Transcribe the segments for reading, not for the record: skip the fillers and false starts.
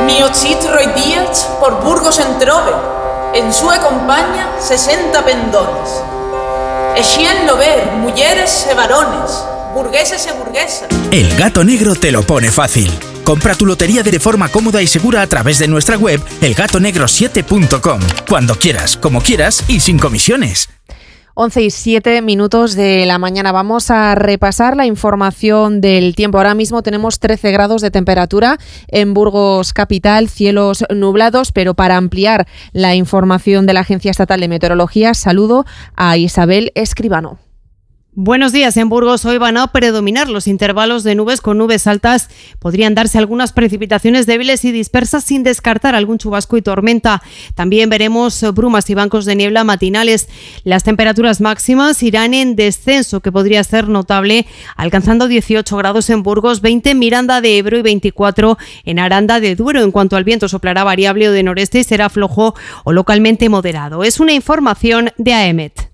Mio Citroën Díaz por Burgos en trove, en súa compaña 60 pendones. E xien lo ver, mulleres e varones, burgueses e burguesas. El Gato Negro te lo pone fácil. Compra tu lotería de forma cómoda y segura a través de nuestra web elgatonegro7.com. Cuando quieras, como quieras y sin comisiones. 11:07 de la mañana. Vamos a repasar la información del tiempo. Ahora mismo tenemos 13 grados de temperatura en Burgos capital, cielos nublados, pero para ampliar la información de la Agencia Estatal de Meteorología, saludo a Isabel Escribano. Buenos días. En Burgos hoy van a predominar los intervalos de nubes con nubes altas. Podrían darse algunas precipitaciones débiles y dispersas sin descartar algún chubasco y tormenta. También veremos brumas y bancos de niebla matinales. Las temperaturas máximas irán en descenso, que podría ser notable, alcanzando 18 grados en Burgos, 20 en Miranda de Ebro y 24 en Aranda de Duero. En cuanto al viento, soplará variable o de noreste y será flojo o localmente moderado. Es una información de AEMET.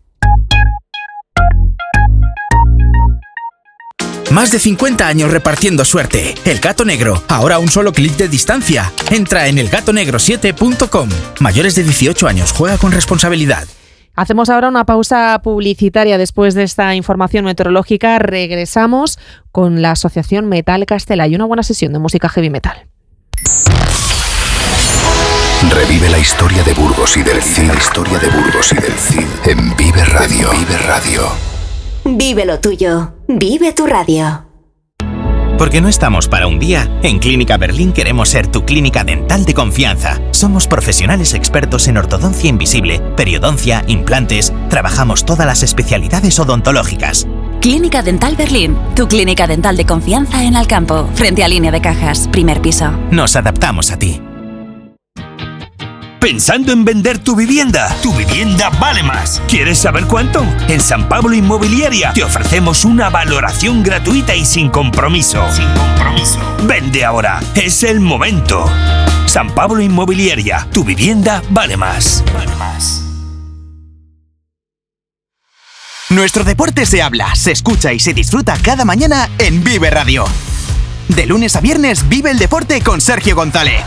Más de 50 años repartiendo suerte. El Gato Negro, ahora a un solo clic de distancia. Entra en elgatonegro7.com. Mayores de 18 años, juega con responsabilidad. Hacemos ahora una pausa publicitaria. Después de esta información meteorológica, regresamos con la Asociación Metal Castela y una buena sesión de música heavy metal. Revive la historia de Burgos y del Cid. En Vive Radio. Vive lo tuyo. Vive tu radio. Porque no estamos para un día, en Clínica Berlín queremos ser tu clínica dental de confianza. Somos profesionales expertos en ortodoncia invisible, periodoncia, implantes. Trabajamos todas las especialidades odontológicas. Clínica Dental Berlín, tu clínica dental de confianza en Alcampo, frente a Línea de Cajas, primer piso. Nos adaptamos a ti. ¿Pensando en vender tu vivienda? ¡Tu vivienda vale más! ¿Quieres saber cuánto? En San Pablo Inmobiliaria te ofrecemos una valoración gratuita y sin compromiso. Vende ahora, es el momento. San Pablo Inmobiliaria, tu vivienda vale más. Nuestro deporte se habla, se escucha y se disfruta cada mañana en Vive Radio. De lunes a viernes vive el deporte con Sergio González.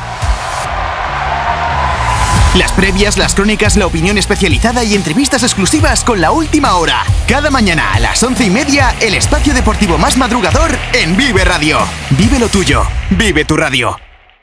Las previas, las crónicas, la opinión especializada y entrevistas exclusivas con la última hora. Cada mañana a las 11:30, el espacio deportivo más madrugador en Vive Radio. Vive lo tuyo. Vive tu radio.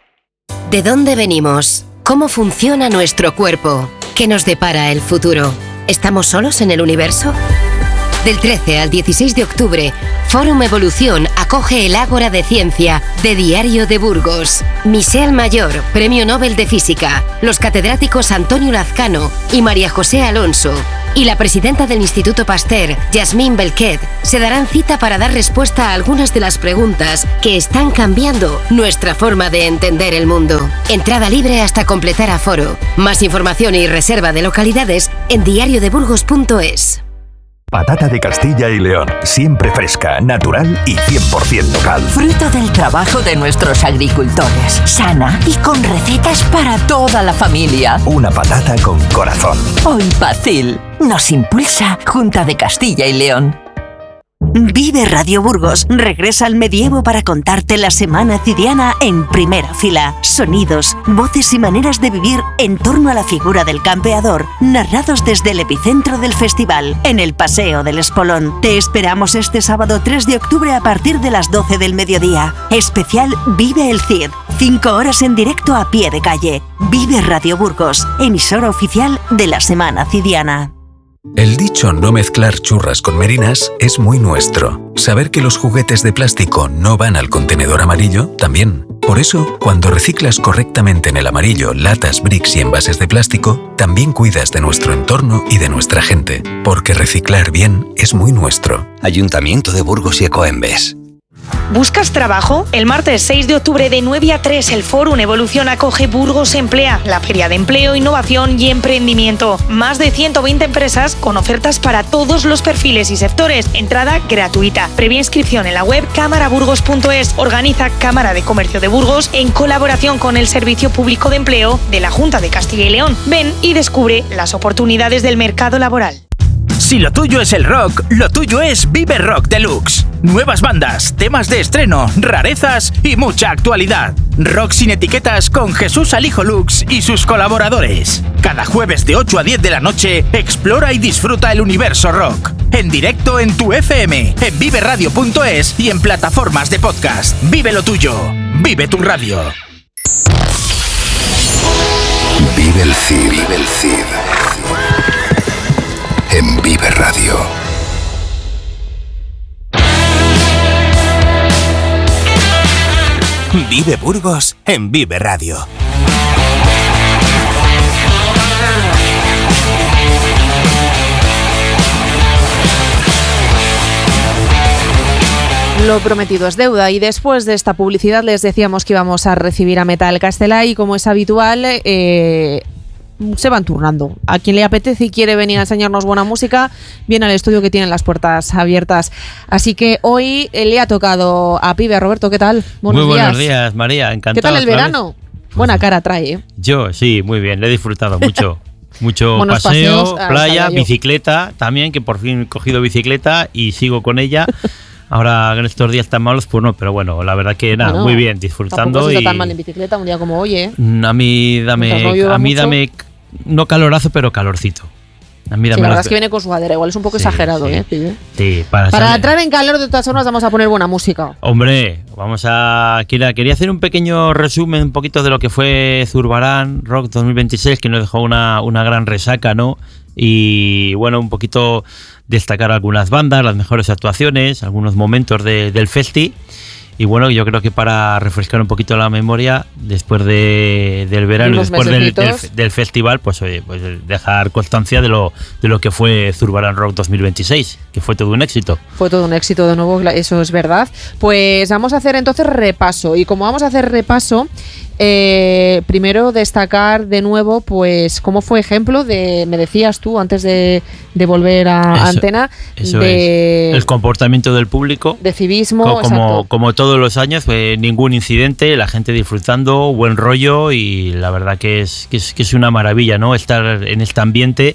¿De dónde venimos? ¿Cómo funciona nuestro cuerpo? ¿Qué nos depara el futuro? ¿Estamos solos en el universo? Del 13 al 16 de octubre, Fórum Evolución acoge el Ágora de Ciencia de Diario de Burgos. Michel Mayor, Premio Nobel de Física, los catedráticos Antonio Lazcano y María José Alonso, y la presidenta del Instituto Pasteur, Yasmín Belquet, se darán cita para dar respuesta a algunas de las preguntas que están cambiando nuestra forma de entender el mundo. Entrada libre hasta completar aforo. Más información y reserva de localidades en diariodeburgos.es. Patata de Castilla y León, siempre fresca, natural y 100% local. Fruto del trabajo de nuestros agricultores, sana y con recetas para toda la familia. Una patata con corazón. Hoy Pacil nos impulsa Junta de Castilla y León. Vive Radio Burgos regresa al medievo para contarte la Semana Cidiana en primera fila. Sonidos, voces y maneras de vivir en torno a la figura del campeador, narrados desde el epicentro del festival, en el Paseo del Espolón. Te esperamos este sábado 3 de octubre a partir de las 12 del mediodía. Especial Vive el Cid. 5 horas en directo a pie de calle. Vive Radio Burgos, emisora oficial de la Semana Cidiana. El dicho no mezclar churras con merinas es muy nuestro. Saber que los juguetes de plástico no van al contenedor amarillo, también. Por eso, cuando reciclas correctamente en el amarillo latas, bricks y envases de plástico, también cuidas de nuestro entorno y de nuestra gente. Porque reciclar bien es muy nuestro. Ayuntamiento de Burgos y Ecoembes. ¿Buscas trabajo? El martes 6 de octubre de 9 a 3 el Fórum Evolución acoge Burgos Emplea, la feria de empleo, innovación y emprendimiento. Más de 120 empresas con ofertas para todos los perfiles y sectores. Entrada gratuita. Previa inscripción en la web camaraburgos.es. Organiza Cámara de Comercio de Burgos en colaboración con el Servicio Público de Empleo de la Junta de Castilla y León. Ven y descubre las oportunidades del mercado laboral. Si lo tuyo es el rock, lo tuyo es Vive Rock Deluxe. Nuevas bandas, temas de estreno, rarezas y mucha actualidad. Rock sin etiquetas con Jesús Alijo Lux y sus colaboradores. Cada jueves de 8 a 10 de la noche, explora y disfruta el universo rock. En directo en tu FM, en viveradio.es y en plataformas de podcast. Vive lo tuyo. Vive tu radio. Vive el Cid. Vive el Cid. En Vive Radio. Vive Burgos en Vive Radio. Lo prometido es deuda, y después de esta publicidad les decíamos que íbamos a recibir a Metal Castellà, y como es habitual se van turnando. A quien le apetece y quiere venir a enseñarnos buena música, viene al estudio, que tienen las puertas abiertas. Así que hoy le ha tocado a Pibe. Roberto, ¿qué tal? Muy buenos días, María, encantado. ¿Qué tal el verano? Buena cara trae, ¿eh? Yo, sí, muy bien, le he disfrutado mucho. Mucho Buenos paseo, paseos, playa, bicicleta también, que por fin he cogido bicicleta y sigo con ella. Ahora en estos días tan malos, pues no, pero bueno, la verdad que nada, muy bien, disfrutando. Tampoco está tan mal en bicicleta un día como hoy, ¿eh? A mí dame no calorazo, pero calorcito. A mí sí, la verdad es que viene con sudadera, igual es un poco exagerado, sí. ¿eh? Sí, para entrar en calor, de todas formas, vamos a poner buena música. Hombre, quería hacer un pequeño resumen, un poquito de lo que fue Zurbarán Rock 2026, que nos dejó una gran resaca, ¿no? Y bueno, un poquito destacar algunas bandas, las mejores actuaciones, algunos momentos del festi. Y bueno, yo creo que para refrescar un poquito la memoria, después del verano y después del festival, pues dejar constancia de lo que fue Zurbarán Rock 2026, que fue todo un éxito. Fue todo un éxito, de nuevo, eso es verdad. Pues vamos a hacer entonces repaso. Y como vamos a hacer repaso, primero destacar de nuevo, pues cómo fue ejemplo de, me decías tú antes de volver a Antena, el comportamiento del público, de civismo, como todos los años, ningún incidente, la gente disfrutando, buen rollo, y la verdad que es una maravilla, ¿no? Estar en este ambiente.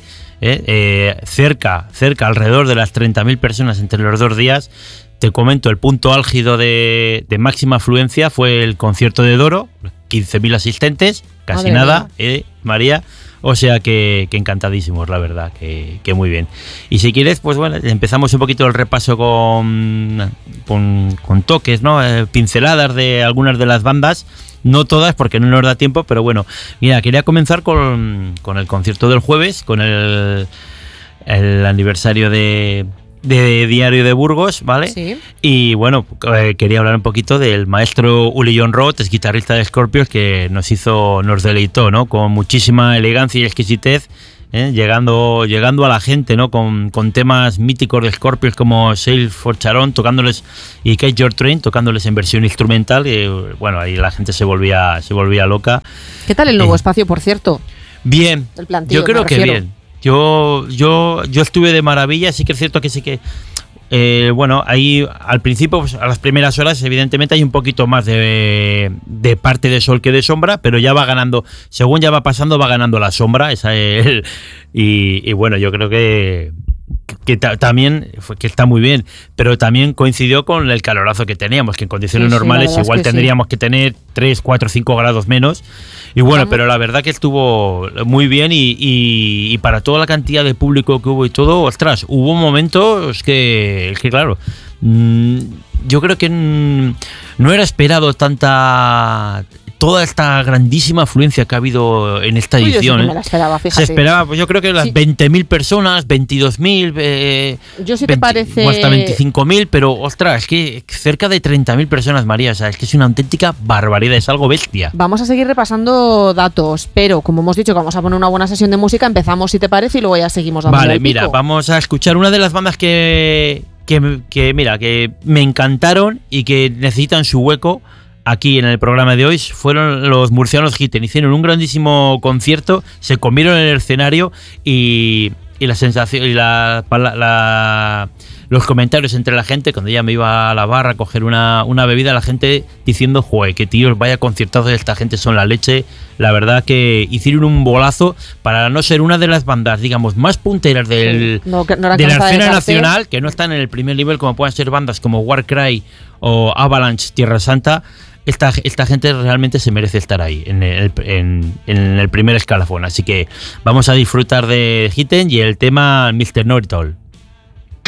Cerca, alrededor de las 30.000 personas entre los 2 días. Te comento, el punto álgido de máxima afluencia fue el concierto de Doro, 15.000 asistentes, casi nada, María. O sea que encantadísimos, la verdad, que muy bien. Y si quieres, pues bueno, empezamos un poquito el repaso con toques, ¿no? Pinceladas de algunas de las bandas. No todas, porque no nos da tiempo, pero bueno. Mira, quería comenzar con el concierto del jueves, con el aniversario de Diario de Burgos, ¿vale? Sí. Y bueno, quería hablar un poquito del maestro Uli John Roth, es guitarrista de Scorpions, que nos deleitó, ¿no? Con muchísima elegancia y exquisitez, llegando a la gente, ¿no? Con temas míticos de Scorpions como Sail for Charon, tocándoles, y Catch Your Train, tocándoles en versión instrumental, y bueno, ahí la gente se volvía loca. ¿Qué tal el nuevo espacio, por cierto? Bien, el plantillo, yo creo que bien. Yo estuve de maravilla. Sí que es cierto que bueno, ahí al principio, pues, a las primeras horas, evidentemente hay un poquito más de parte de sol que de sombra, pero ya va ganando, según ya va pasando, va ganando la sombra. Y bueno, yo creo que también que está muy bien, pero también coincidió con el calorazo que teníamos, que en condiciones normales igual tendríamos que tener 3, 4, 5 grados menos. Y bueno, pero la verdad que estuvo muy bien, y para toda la cantidad de público que hubo y todo, ostras, hubo momentos que claro, yo creo que no era esperado toda esta grandísima afluencia que ha habido en esta edición. Yo sí me la esperaba, fíjate. Se esperaba, pues yo creo que las 20.000 personas, 22.000, yo sí te parece, o hasta 25.000, pero ostras, es que cerca de 30.000 personas, María, o sea, es que es una auténtica barbaridad, es algo bestia. Vamos a seguir repasando datos, pero como hemos dicho que vamos a poner una buena sesión de música, empezamos, si te parece, y luego ya seguimos dando el pico. Mira, vamos a escuchar una de las bandas que me encantaron y que necesitan su hueco aquí en el programa de hoy. Fueron los murcianos Gitten. Hicieron un grandísimo concierto, se comieron en el escenario, y la sensación y los comentarios entre la gente, cuando ya me iba a la barra a coger una bebida, la gente diciendo, joder, que tíos, vaya conciertados de esta gente, son la leche. La verdad que hicieron un bolazo para no ser una de las bandas, digamos, más punteras de la escena nacional, que no están en el primer nivel como puedan ser bandas como Warcry o Avalanche Tierra Santa. esta gente realmente se merece estar ahí, en el primer escalafón. Así que vamos a disfrutar de Hidden y el tema Mr. Know-It-All.